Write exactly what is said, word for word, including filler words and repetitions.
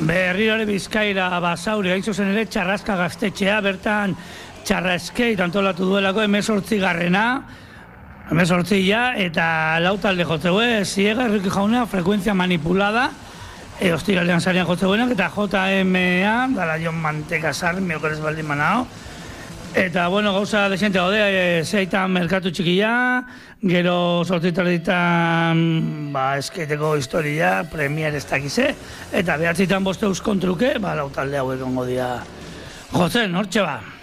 Berriro ere Bizkaira Basauri, hain zuzen ere Txarraska gaztetxea, bertan Txarraskei antolatu duelako hemezortzi garrena, hemezortzi ja, eta lau talde jotzeue, Ziega, Erriki Jauna, frekuentzia manipulada, e, ostiralean zarean jotzeuenak, eta J M A, dala Jon Mantekasar, miokorez baldin manao. Eta, bueno, gauza desente gaude, e, zeitan merkatu txikia, gero sortzitaletan, ba, eskeiteko historia, premier ez dakize, eta behatzitan boste euskon truke, ba, lau talde hauek ongo dira jotzen, hortxe ba.